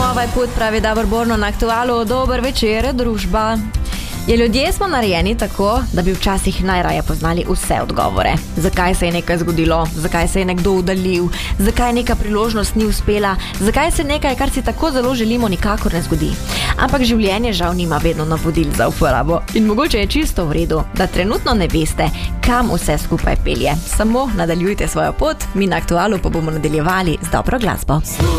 Znova je put, pravi Davor Borno na Aktualu. Dober večer, družba. Ljudje smo narejeni tako, da bi včasih najraje poznali vse odgovore. Zakaj se je nekaj zgodilo, zakaj se je nekdo udaljil, zakaj neka priložnost ni uspela, zakaj se nekaj, kar si tako zelo želimo, nikakor ne zgodi. Ampak življenje žal nima vedno navodil za uporabo in mogoče je čisto v redu, da trenutno ne veste, kam vse skupaj pelje. Samo nadaljujte svojo pot, mi na Aktualu pa bomo nadaljevali z dobro glasbo.